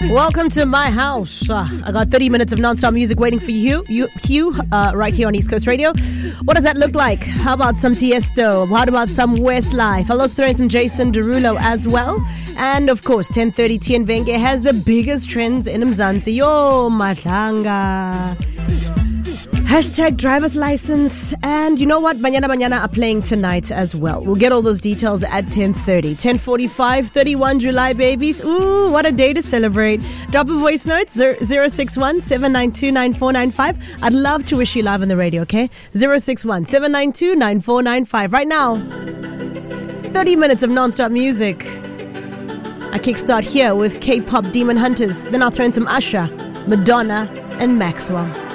Welcome to my house. I got 30 minutes of non-stop music waiting for you, right here on East Coast Radio. What does that look like? How about some Tiesto? How about some Westlife? I'll also throw in some Jason Derulo as well. And of course, 10:30 Tien Venge has the biggest trends in Mzansi. Yo, Matlanga. Hashtag driver's license. And you know what? Banyana are playing tonight as well. We'll get all those details at 10:30. 10:45, 31 July, babies. Ooh, what a day to celebrate. Drop a voice note, 061 792 9495. I'd love to wish you live on the radio, okay? 061 792 9495. Right now, 30 minutes of non-stop music. I kickstart here with K-pop Demon Hunters. Then I'll throw in some Usher, Madonna, and Maxwell.